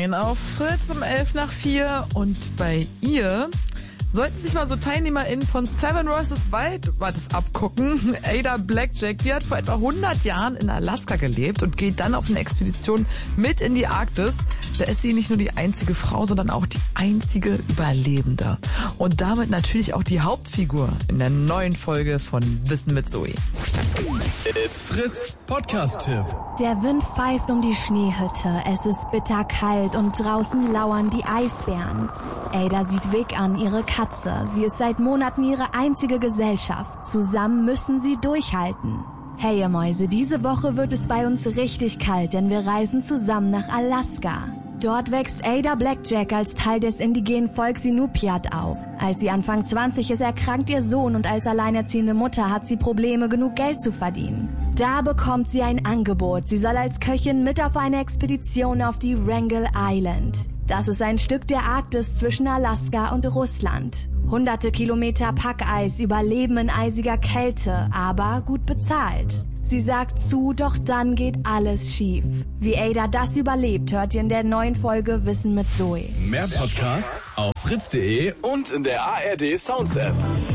Moin auf Fritz um 4:11 und bei ihr sollten sich mal so TeilnehmerInnen von Seven vs. Wild das abgucken. Ada Blackjack, die hat vor etwa 100 Jahren in Alaska gelebt und geht dann auf eine Expedition mit in die Arktis. Da ist sie nicht nur die einzige Frau, sondern auch die einzige Überlebende. Und damit natürlich auch die Hauptfigur in der neuen Folge von Wissen mit Zoe. It's Fritz Podcast-Tipp. Der Wind pfeift um die Schneehütte, es ist bitterkalt und draußen lauern die Eisbären. Ada sieht Vic an, ihre Katze. Sie ist seit Monaten ihre einzige Gesellschaft. Zusammen müssen sie durchhalten. Hey ihr Mäuse, diese Woche wird es bei uns richtig kalt, denn wir reisen zusammen nach Alaska. Dort wächst Ada Blackjack als Teil des indigenen Volks Inupiat auf. Als sie Anfang 20 ist, erkrankt ihr Sohn und als alleinerziehende Mutter hat sie Probleme, genug Geld zu verdienen. Da bekommt sie ein Angebot. Sie soll als Köchin mit auf eine Expedition auf die Wrangell Island. Das ist ein Stück der Arktis zwischen Alaska und Russland. Hunderte Kilometer Packeis, Überleben in eisiger Kälte, aber gut bezahlt. Sie sagt zu, doch dann geht alles schief. Wie Ada das überlebt, hört ihr in der neuen Folge Wissen mit Zoe. Mehr Podcasts auf fritz.de und in der ARD Sounds App.